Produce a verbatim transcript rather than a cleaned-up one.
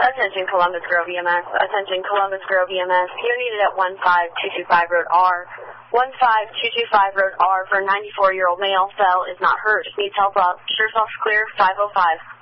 Attention Columbus Grove E M S. Attention Columbus Grove E M S. You're needed at one five two two five Road R. one five two two five Road R for a ninety-four-year-old male. Cell is not hurt. Needs help up. Sure self clear. five oh five.